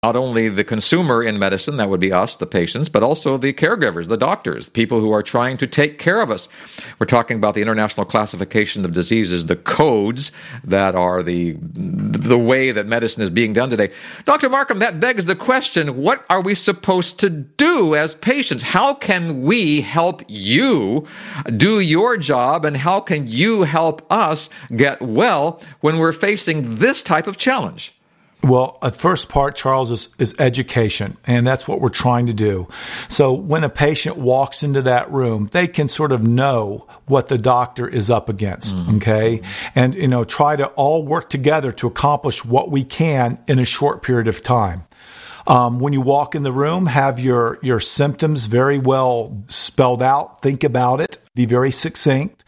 not only the consumer in medicine, that would be us, the patients, but also the caregivers, the doctors, people who are trying to take care of us. We're talking about the International Classification of Diseases, the codes that are the way that medicine is being done today. Dr. Markham, that begs the question, what are we supposed to do as patients? How can we help you do your job, and how can you help us get well when we're facing this type of challenge? Well, the first part, Charles, is education, and that's what we're trying to do. So when a patient walks into that room, they can sort of know what the doctor is up against, okay? And, try to all work together to accomplish what we can in a short period of time. When you walk in the room, have your symptoms very well spelled out. Think about it. Be very succinct.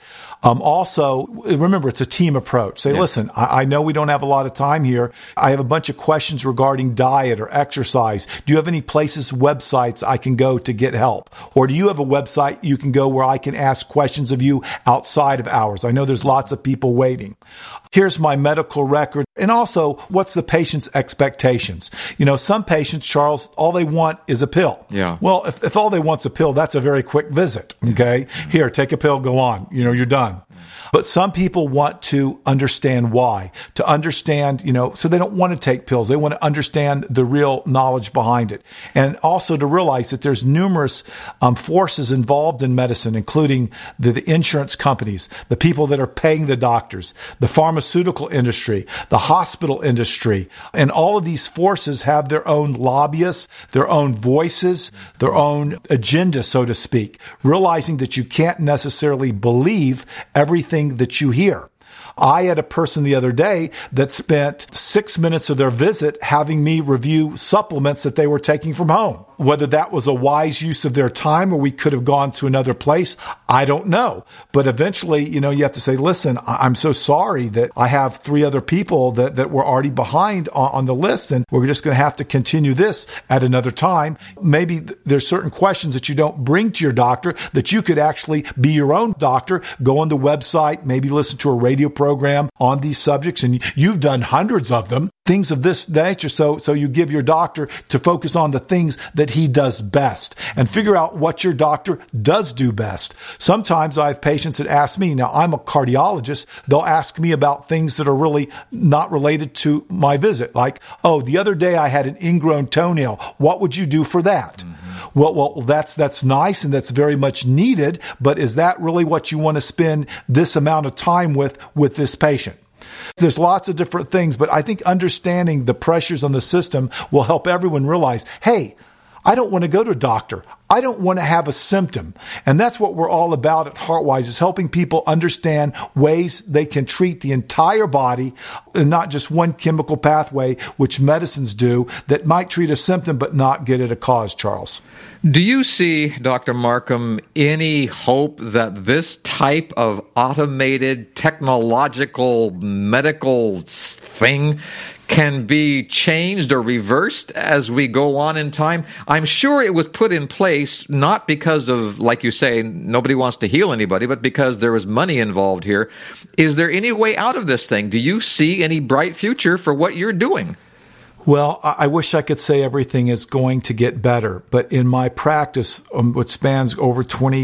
Also, remember, it's a team approach. Say, listen, I know we don't have a lot of time here. I have a bunch of questions regarding diet or exercise. Do you have any places, websites I can go to get help? Or do you have a website you can go where I can ask questions of you outside of hours? I know there's lots of people waiting. Here's my medical record. And also, what's the patient's expectations? Some patients, Charles, all they want is a pill. Yeah. Well, if all they want's a pill, that's a very quick visit. Okay. Here, take a pill, go on. You're done. But some people want to understand why, to understand, so they don't want to take pills. They want to understand the real knowledge behind it. And also to realize that there's numerous forces involved in medicine, including the insurance companies, the people that are paying the doctors, the pharmaceutical industry, the hospital industry. And all of these forces have their own lobbyists, their own voices, their own agenda, so to speak, realizing that you can't necessarily believe everything that you hear. I had a person the other day that spent 6 minutes of their visit having me review supplements that they were taking from home. Whether that was a wise use of their time or we could have gone to another place, I don't know. But eventually, you have to say, listen, I'm so sorry that I have 3 other people that were already behind on the list, and we're just going to have to continue this at another time. Maybe there's certain questions that you don't bring to your doctor that you could actually be your own doctor, go on the website, maybe listen to a radio program on these subjects, and you've done hundreds of them, things of this nature. So you give your doctor to focus on the things that he does best and figure out what your doctor does do best. Sometimes I have patients that ask me, now I'm a cardiologist, they'll ask me about things that are really not related to my visit. Like, the other day I had an ingrown toenail. What would you do for that? Mm-hmm. Well, that's nice and that's very much needed, but is that really what you want to spend this amount of time with this patient? There's lots of different things, but I think understanding the pressures on the system will help everyone realize, hey, I don't want to go to a doctor. I don't want to have a symptom. And that's what we're all about at HeartWise, is helping people understand ways they can treat the entire body and not just one chemical pathway, which medicines do, that might treat a symptom but not get at a cause, Charles. Do you see, Dr. Markham, any hope that this type of automated technological medical thing can be changed or reversed as we go on in time? I'm sure it was put in place not because of, like you say, nobody wants to heal anybody, but because there was money involved here. Is there any way out of this thing? Do you see any bright future for what you're doing? Well, I wish I could say everything is going to get better, but in my practice, which spans over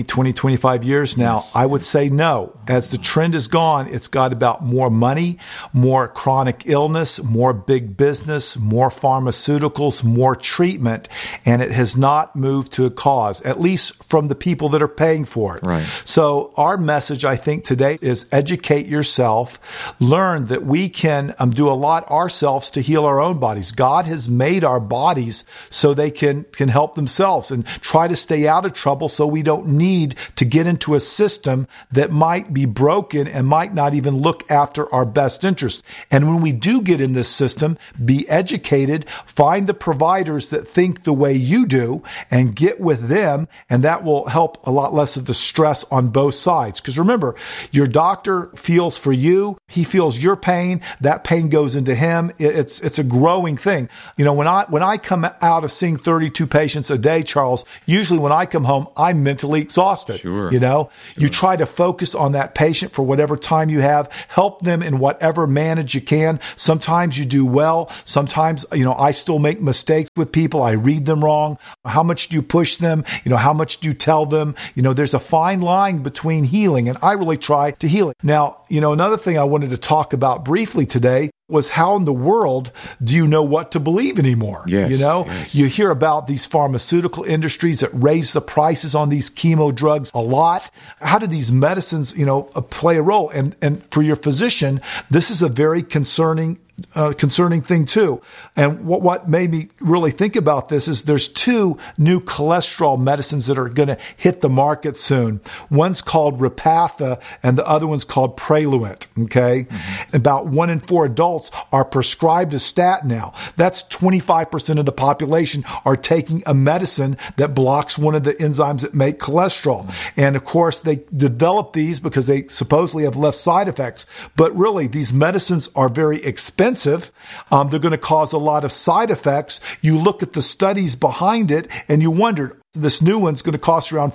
25 years now, I would say no. As the trend is gone, it's got about more money, more chronic illness, more big business, more pharmaceuticals, more treatment, and it has not moved to a cause, at least from the people that are paying for it. Right. So our message, I think, today is educate yourself, learn that we can do a lot ourselves to heal our own bodies. God has made our bodies so they can help themselves, and try to stay out of trouble so we don't need to get into a system that might be broken and might not even look after our best interests. And when we do get in this system, be educated, find the providers that think the way you do and get with them, and that will help a lot less of the stress on both sides. Because remember, your doctor feels for you, he feels your pain, that pain goes into him. It's a growing thing. When I come out of seeing 32 patients a day, Charles, usually when I come home, I'm mentally exhausted. Sure. You try to focus on that patient for whatever time you have, help them in whatever manage you can. Sometimes you do well. Sometimes, I still make mistakes with people. I read them wrong. How much do you push them? How much do you tell them? There's a fine line between healing, and I really try to heal it. Now, another thing I wanted to talk about briefly today was how in the world do you know what to believe anymore? Yes. You hear about these pharmaceutical industries that raise the prices on these chemo drugs a lot. How do these medicines, play a role? And for your physician, this is a very concerning thing too. And what made me really think about this is there's two new cholesterol medicines that are going to hit the market soon. One's called Repatha and the other one's called Praluent. Okay. Mm-hmm. About 1 in 4 adults are prescribed a statin now. That's 25% of the population are taking a medicine that blocks one of the enzymes that make cholesterol. Mm-hmm. And of course they develop these because they supposedly have less side effects, but really these medicines are very expensive. They're going to cause a lot of side effects. You look at the studies behind it and you wondered, this new one's going to cost around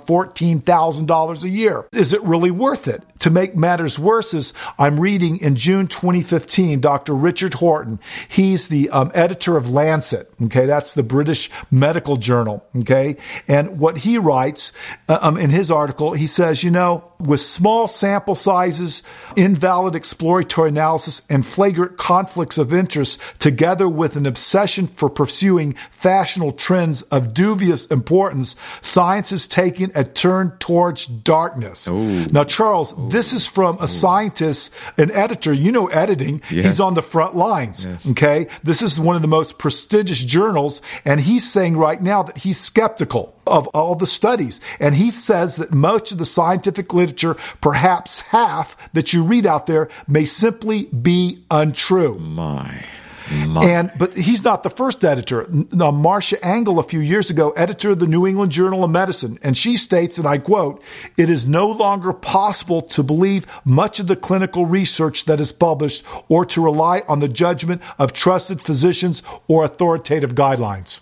$14,000 a year. Is it really worth it? To make matters worse is I'm reading in June 2015, Dr. Richard Horton. He's the editor of Lancet. Okay. That's the British medical journal. Okay. And what he writes in his article, he says, with small sample sizes, invalid exploratory analysis, and flagrant conflicts of interest, together with an obsession for pursuing fashionable trends of dubious importance, science is taking a turn towards darkness. Ooh. Now, Charles, this is from a scientist, an editor. Editing. Yes. He's on the front lines. Yes. Okay. This is one of the most prestigious journals. And he's saying right now that he's skeptical of all the studies. And he says that much of the scientific literature, perhaps half that you read out there, may simply be untrue. But he's not the first editor. Marcia Angell, a few years ago, editor of the New England Journal of Medicine, and she states, and I quote, "It is no longer possible to believe much of the clinical research that is published or to rely on the judgment of trusted physicians or authoritative guidelines."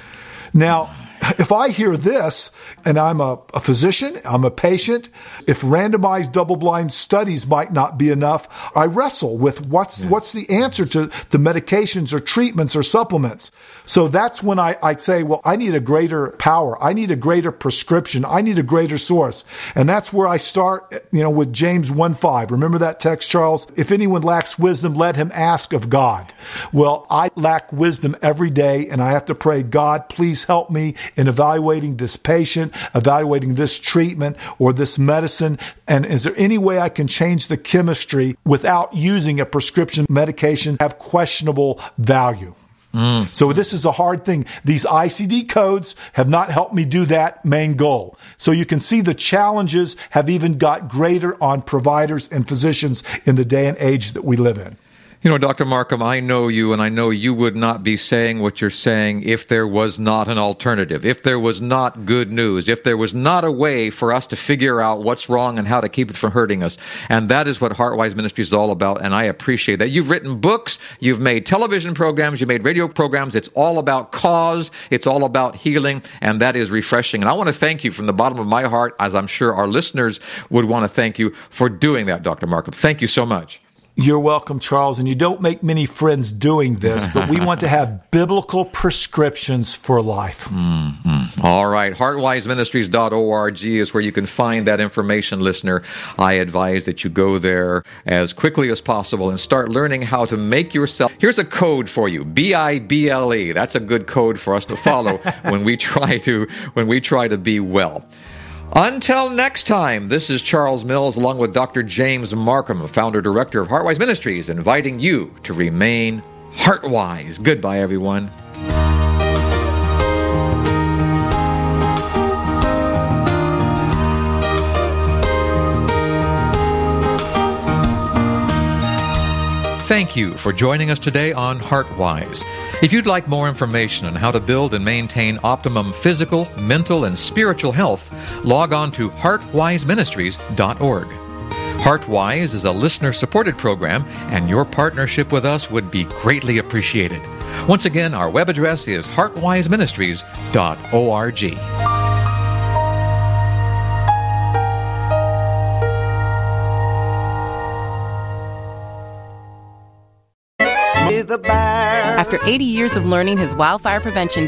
Now, if I hear this, and I'm a physician, I'm a patient, if randomized double-blind studies might not be enough, I wrestle with what's the answer to the medications or treatments or supplements. So that's when I'd say, well, I need a greater power. I need a greater prescription. I need a greater source. And that's where I start, with James 1:5. Remember that text, Charles? If anyone lacks wisdom, let him ask of God. Well, I lack wisdom every day, and I have to pray, God, please help me in evaluating this patient, evaluating this treatment or this medicine. And is there any way I can change the chemistry without using a prescription medication have questionable value? So this is a hard thing. These ICD codes have not helped me do that main goal. So you can see the challenges have even got greater on providers and physicians in the day and age that we live in. Dr. Markham, I know you, and I know you would not be saying what you're saying if there was not an alternative, if there was not good news, if there was not a way for us to figure out what's wrong and how to keep it from hurting us. And that is what HeartWise Ministries is all about, and I appreciate that. You've written books, you've made television programs, you've made radio programs. It's all about cause, it's all about healing, and that is refreshing. And I want to thank you from the bottom of my heart, as I'm sure our listeners would want to thank you for doing that, Dr. Markham. Thank you so much. You're welcome, Charles. And you don't make many friends doing this, but we want to have biblical prescriptions for life. Mm-hmm. All right. HeartWiseMinistries.org is where you can find that information, listener. I advise that you go there as quickly as possible and start learning how to make yourself. Here's a code for you, BIBLE. That's a good code for us to follow when we try to be well. Until next time, this is Charles Mills along with Dr. James Markham, founder-director of HeartWise Ministries, inviting you to remain heart-wise. Goodbye, everyone. Thank you for joining us today on HeartWise. If you'd like more information on how to build and maintain optimum physical, mental, and spiritual health, log on to heartwiseministries.org. HeartWise is a listener-supported program, and your partnership with us would be greatly appreciated. Once again, our web address is heartwiseministries.org. After 80 years of learning his wildfire prevention